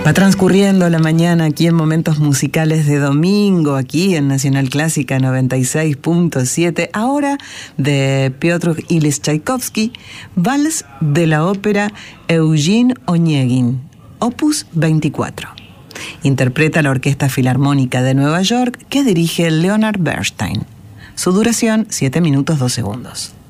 Va transcurriendo la mañana aquí en Momentos Musicales de domingo, aquí en Nacional Clásica 96.7. Ahora de Piotr Ilyich Tchaikovsky, Vals de la ópera Eugene Onegin, opus 24. Interpreta la Orquesta Filarmónica de Nueva York que dirige Leonard Bernstein. Su duración 7 minutos 2 segundos.